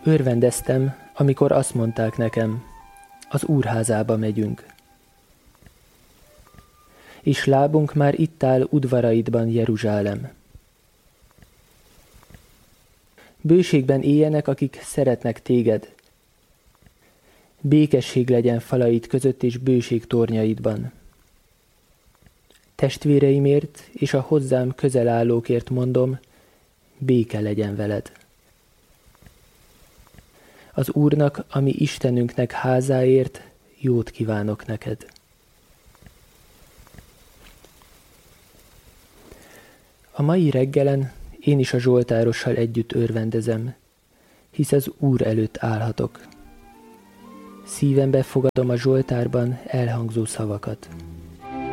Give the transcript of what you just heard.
Örvendeztem, amikor azt mondták nekem, az Úrházába megyünk. És lábunk már itt áll udvaraidban, Jeruzsálem. Bőségben éljenek, akik szeretnek téged. Békesség legyen falaid között és bőség tornyaidban. Testvéreimért és a hozzám közel állókért mondom, béke legyen veled. Az Úrnak, a mi Istenünknek házáért jót kívánok neked. A mai reggelen én is a zsoltárossal együtt örvendezem, hisz az Úr előtt állhatok. Szívembe fogadom a zsoltárban elhangzó szavakat.